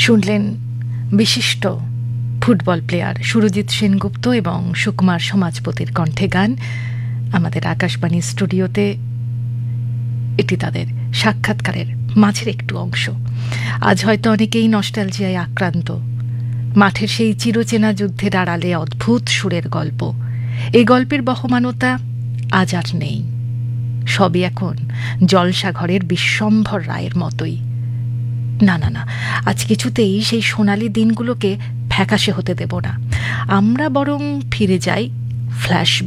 শুনলেন বিশিষ্ট football player Surajit Sengupta এবং সুকুমার সমাজপতির কণ্ঠে গান। আমাদের আকাশবাণী স্টুডিওতে এটি তাদের সাক্ষাৎকারের মাঝের একটু অংশ। আজ হয়তো অনেকেই নস্টালজিয়ায় আক্রান্ত। মাঠের সেই চিরচেনা যুদ্ধের আড়ালে অদ্ভুত সুরের গল্প, এই গল্পের বহমানতা আজ আর নেই। সবই এখন জলসাঘরের বিশ্বম্ভর রায়ের মতোই। না না না, আজ কিছুতেই সেই সোনালি দিনগুলোকে ফ্যাকাশে হতে দেব না। আমরা বরং ফিরে যাই ফ্ল্যাশ